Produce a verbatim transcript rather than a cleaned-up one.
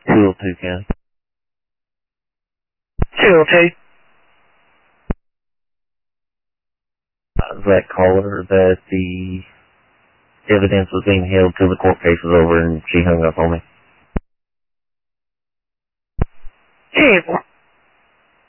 two oh two County. two oh two. Uh, that caller that the evidence was being held till the court case was over and she hung up on me. Hey,